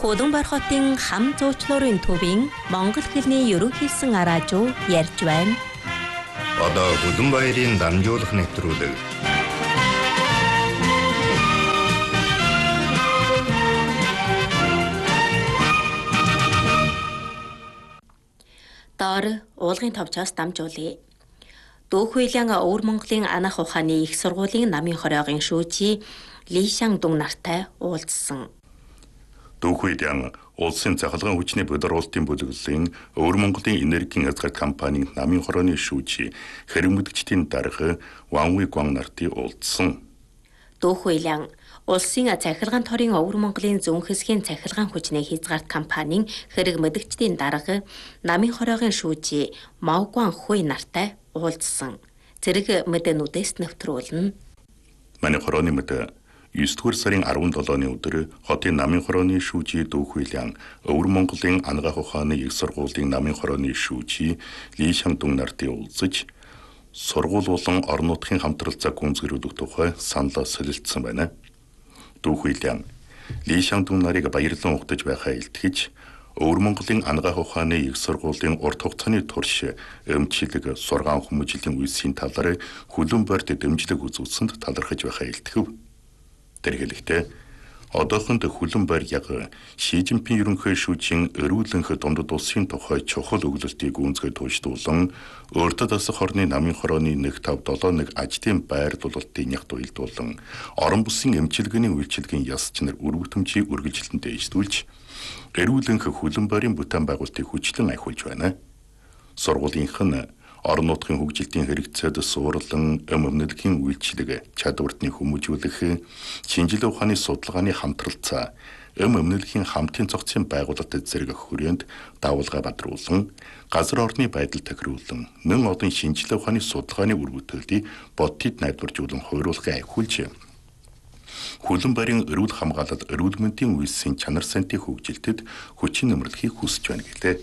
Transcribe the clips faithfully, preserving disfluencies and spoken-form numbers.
Хөдөнбар хотын хам зуучлуурын төвийн Монгол хэлний ерөнхийсэн араажуу ярьж байна. Одоо Хөдөнбаярын дамжуулах нэвтрүүлэг. Доор уулгын товчоос дамжуулъя. Дүүхүйлэн Өвөр Монголын анх ухааны их сургуулийн намын хоройгын шүүжий Ли Шандун нартай уулзсан. Дүүхүйлэн улсын захалгаан хүчний бодоролтын бүлэглэлийн Өвөр Монголын энергийн хязгаар компанийн намын хорооны шүүжий хэрэг мэдгчдийн дарга Ван Уйгуан нартай уулзсан. Дүүхүйлэн улсын захиргаан торын Өвөр Монголын зүүн хэсгийн захиргаан хүчний хязгаарт компанийн хэрэг мэдгчдийн дарга намын хоройгын шүүжий Мау Гуан Хуй нартай уулзсан. Зэрэг мэдэнүүдээс нэвтрүүлнэ. Манай хорооны мэдээ есдүгээр сарын арван долооны өдөр хотын намын хорооны шүүжий Дүүхүйлэн Өвөр Монголын ангаах ухааны их сургуулийн намын хорооны шүүжий Ли Шандун нартай уулзаж сургууль болон орон нутгийн хамтралцаа гүйцэтгүүлэх тухай санал солилцсон байна. Дүүхүйлэн Ли Шандун нарыг баярлан угтаж байхаа илтгэж Өвөр Монголын ангаах ухааны их сургуулийн урт хугацааны турш эмчилэг сургаан хүмүүжлийн үйлсийн талаар хөлөн барьд дэмжлэг үзүүлсэнд талархаж байхаа илтгэв. Тэр хэлэхдээ одоохонд хөлөн байр яг Ши Жинпин ерөнхий шүүжийн эрүүлэнх дундад улсын тухай чухал өгүүлэлтийг гүйцэтгэж туушдуулан өөртөө дасах орны намын хорооны нэг тав долоо нэг ажлын байр дулаалтын нягт уялдуулан орон бүсийн эмчилгээний үйлчилгээний яс чинэр өргөтөмжийг үргэлжлэн дэвшүүлж эрүүлэнх хөлөн байрын бүтээн байгуулалтыг хүчлэн ахиулж байна. Сургуулийнх нь орон нутгийн хөгжилтийн хэрэгцээд суурлан эм өмнөдгийн үйлчлэг чадвартны хүмүүжүүлэх шинжилгээ ухааны судалгааны хамтралцаа эм өмнөдгийн хамтын цогцын байгууллагад зэрэг хүрээнд давалгаа бадруулан газар орны байдал тохируулан мөн одон шинжилгээ ухааны судалгааны үр бүтээлийг бодтод найдваржуулан хойруулахыг ахиулж хөлөн байрын эрүүл хамгаалалт эрүүл мэндийн үйлсийн чанар сантын хөгжилтэд хүчин нэмэрлэхийг хүсэж байна гэлээ.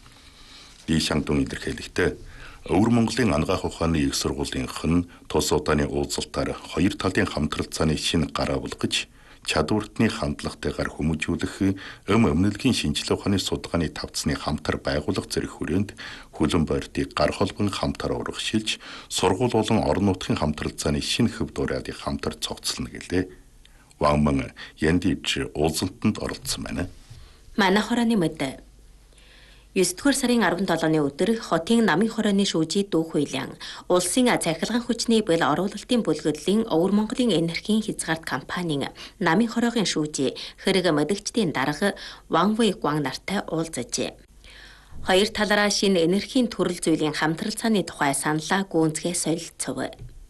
Ли Шандун илэрхийлэхдээ Өвөр Монголын ангаах ухааны их сургуулийнх нь тус удааны уулзалтаар хоёр талын хамтралцааны шинэ гараа болгож чадвартны хандлагатайгаар хүмүүжүүлэх эм өмнөдгийн шинжилгээ ухааны судалгааны тавцны хамтар байгуулах зэрэг хүрээнд хөлөн байртыг гар холбон хамтар урагшилж сургууль болон орон нутгийн хамтралцааны шинэ хөв дуурайдыг хамтар цогцолно гэлээ. Ван Мэн яндивч уулзалтанд оролцсон байна. Манай хорооны мэдээ есдүгээр сарын арван долооны өдөр хотын намын хорооны шүүжий Дүүхүйлэн улсын захиргаан хүчний бэл оруулалтын бүлэглэлийн Өвөр Монголын энергийн хязгаарт компанийн намын хороогийн шүүжий хэрэг мэдгчдийн дарга Ван Уйгуан нартай уулзажээ. Хоёр талаараа шинэ энергийн төрөл зүйлийн хамтралцааны тухай саналаа гүйцэтгэх солилцов.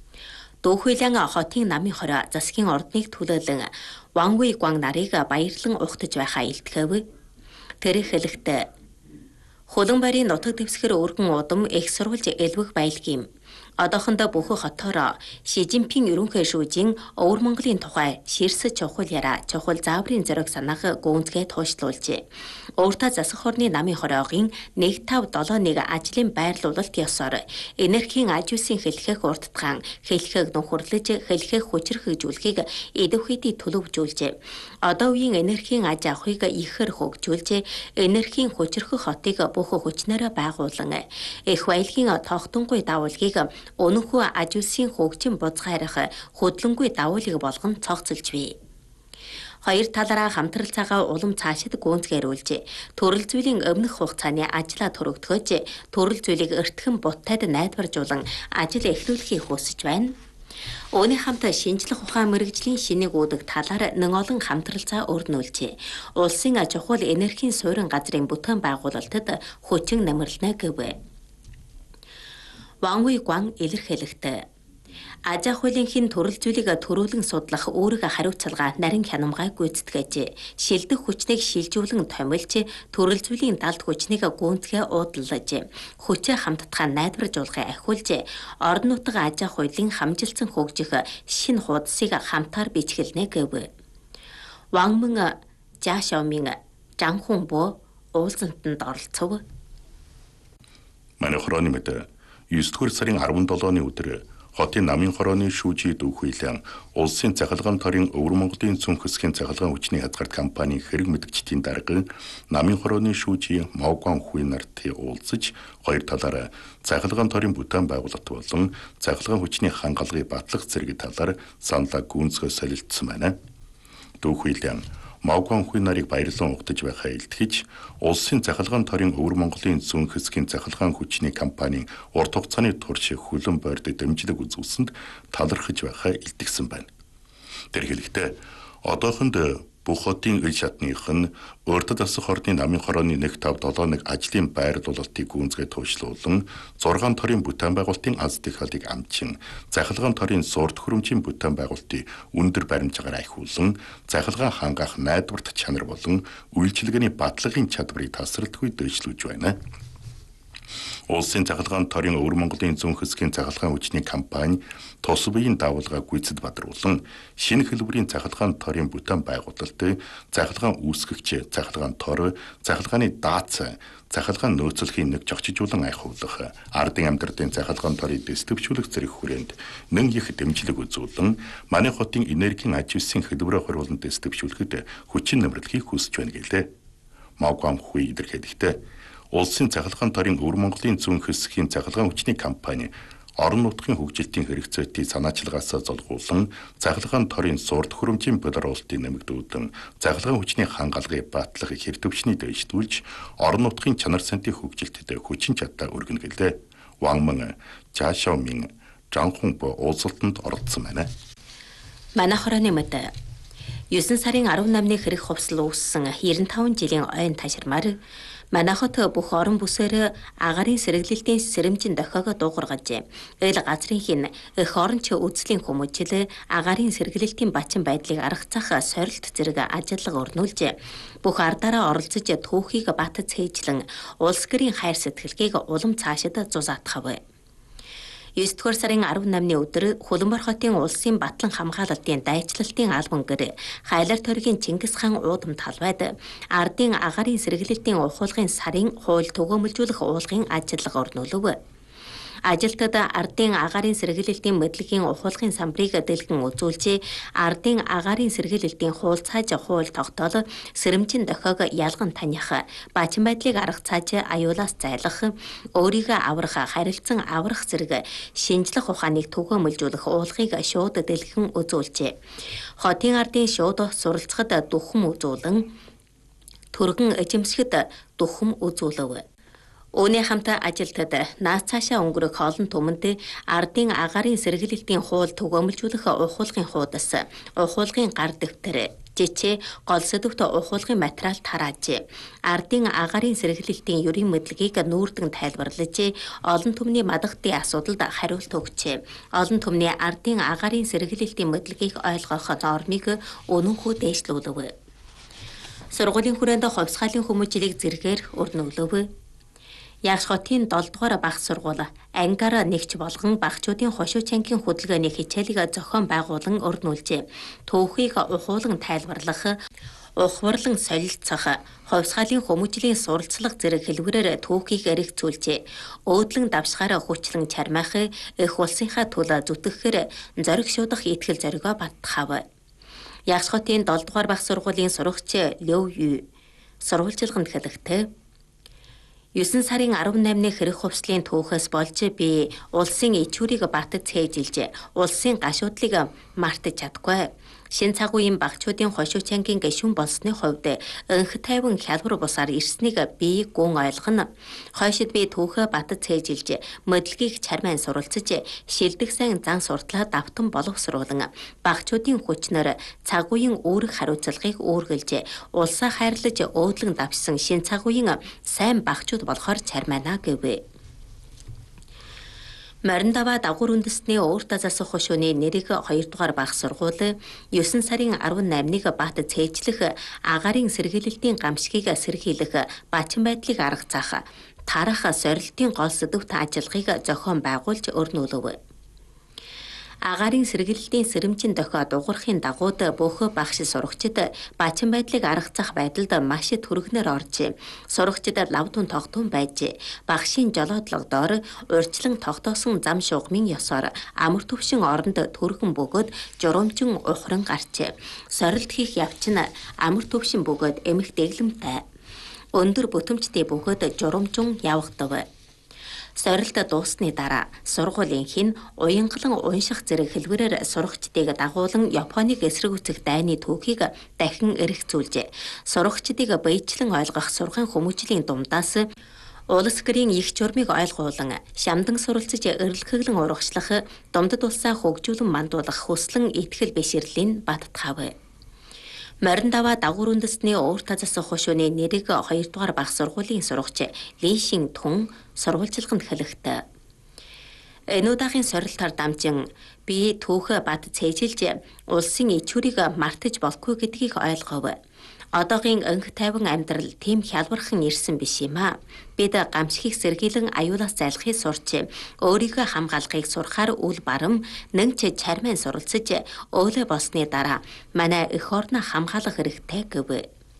Дүүхүйлэн хотын намын хороо засгийн ордныг төлөөлөн Ван Уйгуан нарыг баярлан ухтаж байхаа илтгэв. Тэр хэлэхдээ Хөлөн байрын нутаг дэвсгэр өргөн удам их сурвалж элвэх байлгийм. Одоохондоо бүхэл хотоор Ши Жинпин ерөнхий шүүжийн Өвөр Монголын тухай ширс чухал яриа чухал зааврын зориг санаах гүйцэтгэх туушлуулжээ. Өөртөө засах орны намын хороогийн нэг тав долоо нэг ажлын байрлуулалт ёсоор энергийн аж үйлсийн хэлхэх урттгаан хэлхэг нөхөрлөж хэлхэх хүчрхэгжүүлэхийг идэвхийдээ төлөвжүүлжээ. Одоо үеийн энергийн аж ахуйг ихээр хөгжүүлж энергийн хүчрхэг хотыг бүхэл хүчнээрээ байгуулан их баялагын тогтонгүй давуулгийг өнөхөө аж үйлсийн хөгжин бузгаарах хөдлөнгүй давуулыг болгон цогцолж бий. Хоёр талаараа хамтралцаагаа улам цаашид гүйцэтгээрүүлж, төрөл зүйлийн өмнөх хугацааны ажлаа төрөгдгөж, төрөл зүйлийг эртхэн буттайд найдваржуулан ажил эхлүүлэхийг хүсэж байна. Үүний хамт шинжлэх ухаан мэрэгжлийн шинийг уудаг талаар нэн олон хамтралцаа өрнүүлжээ. Улсын чухал энергийн суурин газрын бүтээн байгуулалтад хүчин нэмэрлэнэ гэв. Ван Уйгуан илэрхийлэхдээ аж ахуйлынхын төрөл зүйлийг төрүүлэн судлах үүрэг хариуцлага нарийн хянамгай гүйцэтгэж, шилдэх хүчнийг шилжүүлэн томилж, төрөл зүйлийн далд хүчнийг гүйцэтгэе уудлаж, хүчээ хамтдахаа найдваржуулахыг ахиулж, орон нутгийн аж ахуйлын хамжилсан хөгжих шинэ хуудсыг хамтаар бичгэлнэ гэв. Ван Мэн Жа Шаомин Жан Хунбо уулзалтанд оролцов. Манай хорооны мэдээ есдүгээр сарын арван долооны өдөр хотын намын хорооны шүүжий дүүхийлэн улсын цахилгаан торын Өвөр Монголын цүнх хэсгийн цахилгаан хүчний хязгаарт компанийн хэрэг мэдгчдийн дарга намын хорооны шүүжий Мавган Хүй нарт уулзаж хоёр талаараа цахилгаан торын бүтээн байгуулалт болон цахилгаан хүчний хангалгыг батлах зэрэг талаар саналаа гүнзгий солилцсон байна. Дүүхийлэн Мавган Хүй нарыг баярлан угтаж байхаа илтгэж улсын цахилгаан торын Өвөр Монголын цүнх хэсгийн цахилгаан хүчний компанийн урт хугацааны турш хөлөн бойрдог дэмжлэг үзүүлсэнд талархаж байхаа илтгэсэн байна. Тэр хэлэхдээ одоохонд бүх хотын ил шатных нь өөртөд асах орны намын хорооны нэг тав долоо нэг ажлын байрлуулалтыг гүнзгий туйшлуулан зургаан торын бүтээн байгуулалтын аз техникийг амжин цахилгаан торын сурд хөрөмжийн бүтээн байгуулалтыг өндөр баримжаагаар ахиулан цахилгаан хангах найдварт чанар болон үйлчилгээний батлагын чадварыг тасралтгүй дэвшлүүлж байна. Улсын цахилгаан торын Өвөр Монголын цүнх хэсгийн цахилгаан хүчний компани тус биеийн давалгаа гүйцэд бадруулан шинэ хэлбэрийн цахилгаан торын бүтээн байгуулалт, цахилгаан үүсгэгч, цахилгаан тор, цахилгааны даац, цахилгаан нөөцлөхийн нэг жогчжуулан айхуулах, ардын амьдралын цахилгаан торыг дэвшүүлэх зэрэг хүрээнд нэн их дэмжлэг үзүүлэн манай хотын энергийн аж үйлсийн хэлбэрээ хориулан дэвшүүлэхэд хүчин нэмэрлэхийг хүсэж байна гэлээ. Мавган Хүй илэрхийлэхдээ улсын цахилгаан торын Өвөр Монголын цүнх хэсгийн цахилгаан хүчний компани орон нутгийн хөгжилтийн хэрэгцээтэй санаачлагаас золгуулан цахилгаан торын сурд хөрөмжийн боловсролтын нэмэгдүүлэн цахилгаан хүчний хангалгыг батлах хэр төвчний дэвшүүлж орон нутгийн чанар сантын хөгжилтэд хүчин чадлаа өргөнө гэлээ. Вангман Жашаомин Жанхунбо уулзалтанд оролцсон байна. Манай хорооны мэд девять сарын арваннамны хэрэг хувьсал үүссэн девяносто таван жилийн ойн таширмаар манай хот бүх орон бүсээр агарын сэргэлэлтийн сэрэмжин дохиог дуугаргаж, ил газрын хин эх оронч үзлийн хүмүүжил агарын сэргэлэлтийн бачин байдлыг аргацах сорилт зэрэг ажиллага өрнүүлж, бүх ардаараа оролцож түүхийг бат цээжлэн улс гэрийн хайр сэтгэлгээг улам цаашид зузаатгав. девять сарын арваннамны өдөр Хөлбөмбөр хотын улсын батлан хамгаалалтын дайчлалтын албан гэр Хайлар тойргийн Чингис хаан уудам талбайд ардын агарын сэргэлэлтийн ухуулгын сарын хууль түгээмэлжүүлэх уулгын ажиллага өрнүүлв. Ажилтад ардын агарын сэргэлэлтийн мэдлэгийн ухуулгын самбарыг дэлгэн үзүүлж, ардын агарын сэргэлэлтийн хууль цааж хууль тогтоол, сэрэмжин дохиог ялган таних, бачин байдлыг арга цааж аюулаас зайлах, өөрийгөө аврах, харилцан аврах зэрэг шинжлэх ухааныг түгээмэлжүүлэх уулгыг шууд дэлгэн үзүүлжээ. Хотын ардын шууд суралцахад дүрхэм үзүүлэн, түргэн эжимсэхэд дүрхэм үзүүлв. Үүний хамтаа ажилтад наад цаашаа өнгөрөх олон түмэнд ардын агарын сэргэлэлтийн хууль түгээмэлжүүлэх ухуулгын хуудас, ухуулгын гар дэвтэр, жичээ, гол сэдвт ухуулгын материал тарааж, ардын агарын сэргэлэлтийн ерийн мэдлэгийг нүүрдэн тайлбарлаж, олон түмний мадагдтын асуудалд хариулт өгчээ. Олон түмний ардын агарын сэргэлэлтийн мэдлэгийг ойлгох нормыг өнөнхөө дээшлүүлв. Сургуулийн хүрээнд хувьсгалын хүмүүжлийг зэргээр өрнүүлв. Ягш хотын долоо дугаар багц сургууль ангиар нэгч болгон багчуудын хошуу чангийн хөдөлгөөний хичээлийг зохион байгуулан өрнүүлжээ. Түүхийг ухуулан тайлбарлах, ухварлан солилцох, хувьсгалын хүмүүжлийн суралцлага зэрэг хэлбэрээр түүхийг эргэцүүлжээ. Өөдлөн давшгаар хүчлэн чармайх, эх улсынхаа төлөө зүтгэхээр зориг шуудах итгэл зоригоо баттгав. Ягш хотын долоо дугаар багц сургуулийн сурагч Лёв Ю сурвалжилганд хэлэхдээ девять сарын арваннамны хэрэг хувьслын түүхээс болж би улсын ичүүрийг бат цээжилж, улсын гашуудлыг мартаж чадахгүй. Шин цагуугийн багчуудын хошуу чангийн гишүүн болсны хувьд өнх тайван хялбар бусаар ирснийг би гүн ойлгоно. Хойшид би түүхээ бат цээжилж, мэдлэгийг чармайн суралцаж, шилдэг сайн зан суртлаа давтан боловсруулан, багчуудын хүчнээр цагуугийн үүрэг хариуцлагыг үүргэлж, улсаа хайрлаж өөдлөн давшсан шин цагуугийн сайн багчууд болохоор чармайна гэвэ. Мориндава дагуур үндэстний ууртаа засах хошууны нэрийг хоёр дугаар багц сургууль девять сарын арваннамныг бат цээжлэх, агарын сэргэлэлтийн гамшигыг сэргийлэх, бачин байдлыг арга заах, тарах, сорилтын гол сэдвт ажиллахыг зохион байгуулж өрнүүлв. Агаарын сэргийллийн сэрэмжийн дохиод уграхын дагууд бөөхө багш сурагчид бачин байдлыг аргацах байдалд маш түргэнээр орж сурагчид лавдун тогтун байж багшийн жолоодлогодоор урьдчилан тогтоосон зам шугамын ёсоор амар төвшин оронд түргэн бөгөөд журамчин ухран гарч сорилт хийх явц нь амар төвшин бөгөөд эмх дэглэмтэй өндөр бүтэмжтэй бөгөөд журамчин явагдав. Сорилт дуусны дараа сургуулийн хэн уянгалан унших зэрэг хэлбэрээр сурагчдыг дагуулan Японыг эсрэгүүцэх дайны түүхийг дахин эргэцүүлжээ. Сурагчдыг баяжлан ойлгох сургын хүмүүжлийн дундаас улс гэрийн их журмыг ойлгуулан шамдан суралцж эрэлхэглэн урагшлах думдад улсаа хөгжүүлэн мандуулах хүслэн итгэл бишрлийн баттхав. Морин даваа дагуур үндэстний уур тазас хошууны нэрийг хоёрдугаар бага сургуулийн сурагч Лишин Тун сурвалжилганд хэлэхдээ энэ удаагийн сорилтоор дамжин би түүхэ бат цээжилж улсын ичүүрийг мартаж болохгүй гэдгийг ойлгов. Одоогийн өнг тайван амьдрал тийм хялбархан ирсэн биш юм аа. Бид гамшигыг сэргийлэн аюулаас зайлахыг сурч, өөрийгөө хамгаалахыг сурахаар үл барам нэнч чармайн суралцж, өөлөө болсны дараа манай эх орноо хамгаалах хэрэгтэй гэв.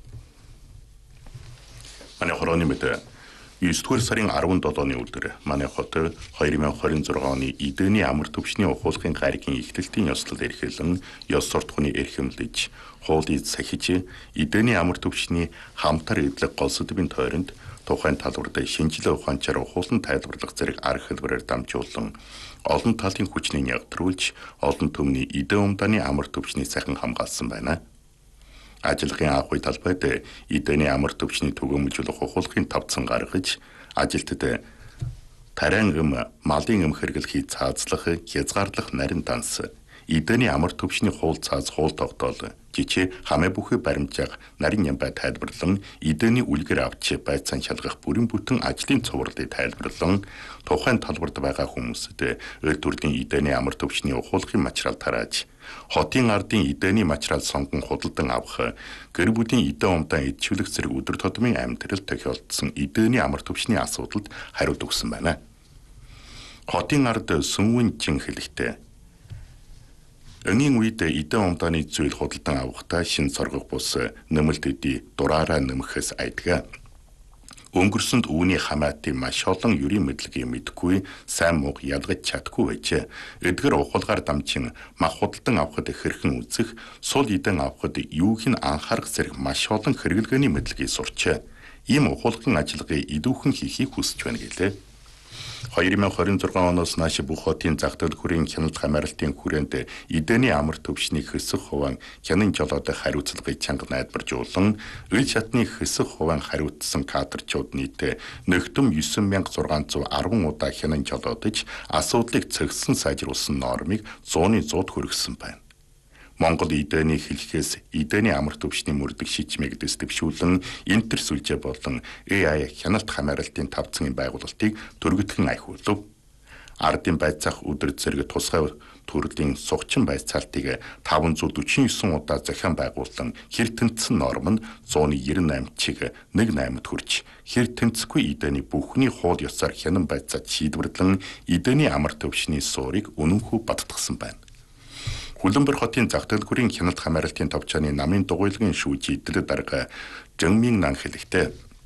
Манай хорооны мэд есдүгээр сарын арван долооны өдөр манай хот хоёр мянган хорин зургааны оны эдэний амар төвшний ухуулгын гаригийн эхлэлтийн ёслол эрхэлэн ёс суртахууны эрхэмлэж хуулийг сахиж эдэний амар төвшний хамтар эдлэг гол сэдвийн тойронд тухайн талбарт шинжилгээ ухаанчаар ухуулан тайлбарлах зэрэг арга хэлбэрээр дамжуулан олон талын хүчнийг ягтруулж олон төмний эдэ умдааны амар төвшний сайхан хамгаалсан байна. Ажиллагын анх үе талбайд эдэний амар төвчний түгээмжлүүлэх ухуулгын тавцан гаргаж ажилтнад тарайн эм малын эм хэрэглэхийг цаазлах хязгаарлах нарийн данс эдэний амар төвчний хуул цааз хуул тогтоол жичээ хамаа бүхий баримжаах нарийн ямбай тайлбарлан эдэний үлгэр авч байцаан шалгах бүрэн бүтэн ажлын цувралыг тайлбарлан тухайн талбарт байгаа хүмүүстд өр төрлийн эдэний амар төвчний ухуулгын материал тарааж хотын ардын эдэний материал сонгон худалдан авах гэр бүлийн эдэ умдаа идчүүлэх зэрэг өдөр тутмын амьдрал тохиолдсон эдэний амар төвчний асуудалд хариулт өгсөн байна. Хотын ард сүнвэн чин хэлэхдээ өнгийн үед эдэ умдааны зүйл худалдан авахдаа шин соргох бус нэмэлт эдий дураараа нэмэхээс айдгаа. Өнгөрсөнд үүний хамаатын маш олон ерийн мэдлэгийг мэдгүй сайн муу ялгаж чадгүй байжээ. Эдгээр ухалгаар дамжин мах худалдан авахд хэрхэн үзэх, сул эдэн авахд юуг нь анхаарах зэрэг маш олон хэрэглгээний мэдлэгийг сурчээ. Ийм ухуулгын ажиллагааг идүүхэн хийхийг хүсэж байна гэлээ. хоёр мянган хорин зургаан оноос нааш бүх хотын загтал хүрийн хяналт хамааралтын хүрээнд эдэний амар төвшний хэсэг хуван хянан жолоотой хариуцлагыг чанга найдваржуулан ил шатны хэсэг хуван хариуцсан кадрчууд нийт нэгдүм девять мянга зургаан зуун арван удаа хянан жолоодож асуудлыг цэгсэн сайжруулсан нормыг зууны зууд хүргэсэн байна. Монгол эдэний хэлхээс эдэний амар төвшний мөрдөг шижмийг дэвшүүлэн интер сүлжээ болон эй ай хяналт хамааралтын тавцгийн байгуулалтыг төрөгдгөн айхуулв. Ардын байцаах өдөр зэрэг тусгай төрлийн сугчин байцаалтыг таван зуун дөрвөн девять удаа захиан байгуулсан хэр тэнцсэн норм нь зуун девяносто восемь чиг нэг наймад хүрч хэр тэнцэхгүй эдэний бүхний хууль ёсоор хянан байцаад шийдвэрлэн эдэний амар төвшний суурийг үнэнхүү баттгсан байна. Хүлэмбэр хотын загтал хүрийн хяналт хамааралтын товчооны намын дугуйлгын шүүж идэл дарга Жэнмин нан хэлэхдээ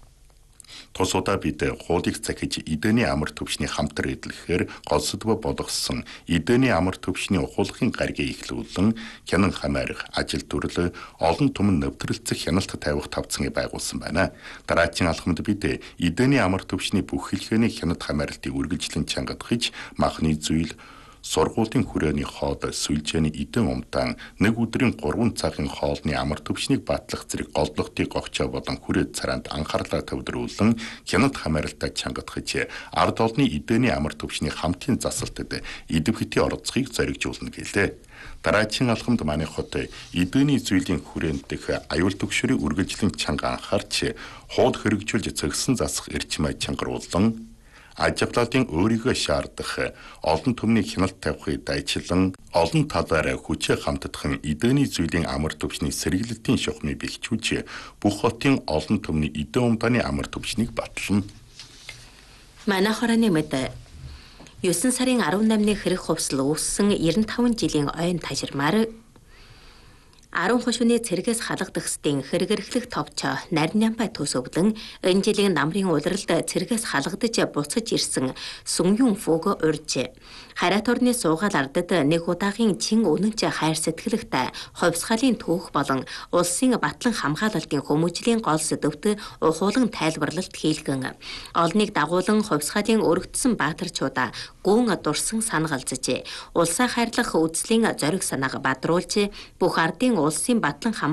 тус удаа бид хуулийг захиж эдэний амар төвшний хамтар эдлэхээр гол сэдвэ болгосон эдэний амар төвшний ухуулгын гаригийг эхлүүлэн хянан хамаарах ажил төрөл олон түмэн нэвтрэлцэх хяналт тавих тавцгийг байгуулсан байна. Дараагийн алхамд бид эдэний амар төвшний бүх хэлхээний хяналт хамааралтыг үргэлжлэн чангадахж махны зүйл сургуулийн хүрээний хоол сүлжээний эдэн умтаан нэг өдрийн гурван цагийн хоолны амар төвшнийг батлах зэрэг голдлогтыг гогчоо болон хүрээд цараанд анхаарлаа төвлөрүүлэн хяналт хамааралтай чангадахж ард олны эдэний амар төвшний хамтын засалтад идэвхтэй оролцохыг зоригжуулна гэлээ. Дараагийн алхамд манай хот эдэний зүйлийн хүрээнд дэх аюул төгшрийг үргэлжлэн чанга анхаарч хууд хэрэгжүүлж цэгсэн засах эрчим ай чангаруулан ажиглалын өөрийгөө шаардах олон түмний хяналт тавихыг дайчлан олон талаараа хүчээ хамтдах нь эдэний зүйлийн амар төвчний сэргийлэлтийн шухмыг бэхжүүлж бүх хотын олон түмний эдэн умдааны амар төвчнийг батлана. Манай хорооны мэд есөн сарын арван намны хэрэг хувьсал үүссэн девяносто таван жилийн ойн таширмаар арван хошууны цэргээс халагдахстын хэрэг эрхлэх товчоо нарийн ямбай төсөвлөн энэ жилийн намрын улиралд цэргээс халагдаж буцаж ирсэн Сүнюн Фуг урьж Харайт орны суугаал ардад нэг удаагийн чин үнэнч хайр сэтгэлэгтэй хувьсгалын түүх болон улсын батлан хамгаалалтын хүмүүжлийн гол сэдвт ухуулан тайлбарлалт хийлгэн олныг дагуулan хувьсгалын өргөдсөн баатарчуудаа гүн дурсан санагалзжээ. Улсаа хайрлах үзлийн зориг санааг бадруулж бүх ардын улсын батлан